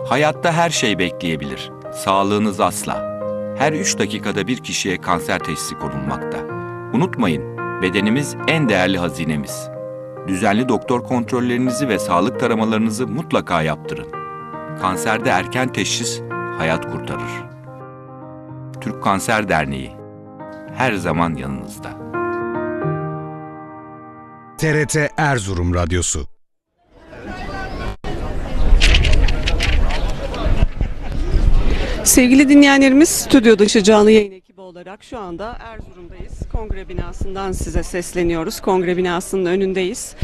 Hayatta her şey bekleyebilir. Sağlığınız asla. Her 3 dakikada bir kişiye kanser teşhisi konulmakta. Unutmayın, bedenimiz en değerli hazinemiz. Düzenli doktor kontrollerinizi ve sağlık taramalarınızı mutlaka yaptırın. Kanserde erken teşhis hayat kurtarır. Türk Kanser Derneği her zaman yanınızda. TRT Erzurum Radyosu. Sevgili dinleyenlerimiz, stüdyo dışı canlı yayın ekibi olarak şu anda Erzurum'dayız. Kongre binasından size sesleniyoruz. Kongre binasının önündeyiz.